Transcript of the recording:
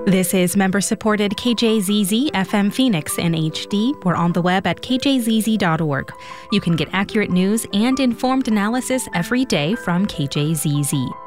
This is member-supported KJZZ FM Phoenix in HD. We're on the web at kjzz.org. You can get accurate news and informed analysis every day from KJZZ.